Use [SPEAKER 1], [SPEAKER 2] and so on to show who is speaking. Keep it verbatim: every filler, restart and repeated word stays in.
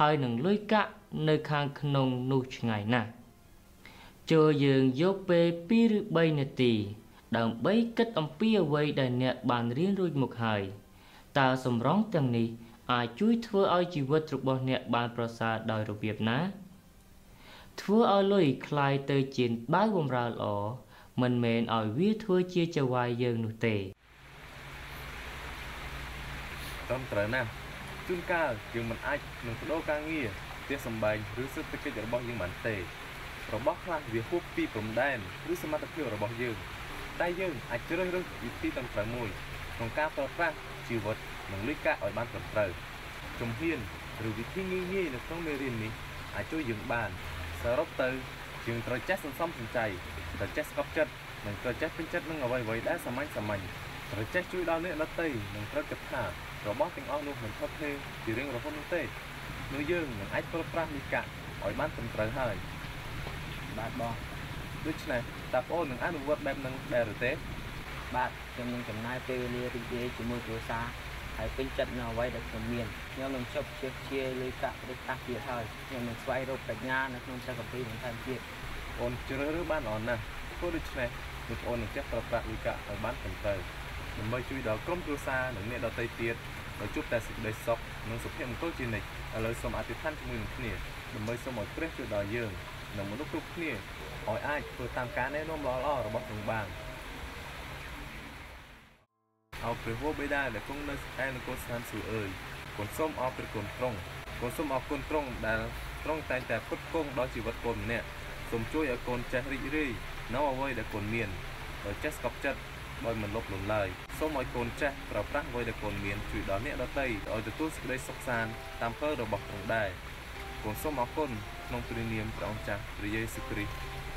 [SPEAKER 1] ហើយនឹងលុយកាក់នៅខាងក្នុងនោះឆ្ងាយណាស់ចូលយើងយកពេលពីរឬបីនាទីដើម្បីគិតអំពីអ្វីដែលអ្នកបានរៀនរួចមកហើយតើសម្រងទាំងនេះអាចជួយធ្វើឲ្យជីវិតរបស់អ្នកបានប្រសើរដោយរបៀបណាធ្វើឲ្យលុយคล้ายទៅជាបាវបម្រើល្អមិនមែនឲ្យវាធ្វើជាចៅហ្វាយយើងនោះទេ
[SPEAKER 2] ត្រឹមត្រូវណាស់ជួនកាលយើងមិនអាចនឹងបដូរការងារផ្ទះសម្បែងឬសេដ្ឋកិច្ចរបស់យើងបានទេរបស់ខ្លះវាហួសពីព្រំដែនឬសមត្ថភាពរបស់យើងតែយើងអាចជ្រើសរើសវិធីត្រឹមត្រូវមួយក្នុងការប្រើប្រាស់ជីវិតនិងលុយកាក់ឲ្យបានត្រឹមត្រូវជំហានឬវិធីងាយៗនៅក្នុងមេរៀននេះអាចជួយយើងបានសរុបទៅយើងត្រូវចេះសន្សំសំចៃត្រូវចេះស្កប់ចិត្តនិងត្រូវចេះពេញចិត្តនឹងអ្វីៗដែលសាមញ្ញសាមញ្ញត្រូវចេះជួយដល់អ្នកដទៃនិងត្រូវគិតថារបស់ទាំងអស់នោះមិនខុសគ្នាពីរឿងរហូតនោះទេនោះយើងនឹងអាចប្រើប្រាស់លុយកាក់ឲ្យបានត្រឹមត្រូវហើយបាទបងដូច្នេះតើបងអូននឹងអនុវត្តបែបហ្នឹងដែរឬទេបាទខ្ញុំនឹងចំណាយពេលវេលារីករាយជាមួយគ្រួសារហើយពេញចិត្តនៅអ្វីដែលខ្ញុំមានខ្ញុំនឹងជប់ជឿជាលុយកាក់ឬកាសទៀតហើយខ្ញុំនឹងស្វែងរកប្រាជ្ញានៅក្នុងចក្រភពបន្ថែមទៀតអូនជ្រើសរើសបានល្អណាស់ព្រោះដូច្នេះលោកអូននឹងចេះប្រើប្រាស់លុយកាក់ឲ្យបានត្រឹមត្រូវដើម្បីជួយដល់ក្រុមគ្រួសារនិងអ្នកដទៃទៀតដោយជួបតែសេចក្តីសុខនិងសុភមង្គលជានិច្ចឥឡូវសូមអធិដ្ឋានជាមួយនឹងគ្នាដើម្បីសូមឲ្យព្រះជួយដល់យើងនិងមនុស្សគ្រប់គ្នាឲ្យអាចធ្វើតាមការណែនាំល្អៗរបស់ទ្រង់បានអោព្រះវរបិតាដែលគង់នៅឯនគរស្ថានសួគ៌អើយគុណសូមអរព្រះគុណទ្រង់គុណសូមអរគុណទ្រង់ដែលទ្រង់តែងតែផ្គត់ផ្គង់ដល់ជីវិតកូនម្នាក់សូមជួយឲ្យកូនចេះរីករាយនៅអ្វីដែលកូនមានដោយចេះស្កប់ចិត្តដោយមិនលុបលំឡើយសូមឲ្យកូនចេះប្រើប្រាស់អ្វីដែលកូនមានជួយដល់អ្នកដទៃឲ្យទទួលសេចក្តីសុខសាន្តតាមផ្លូវរបស់ទ្រង់ដែរកូនសូមអរគុណក្នុងព្រះនាមព្រះអង្គចាស់ព្រះយេស៊ូវគ្រីស្ទ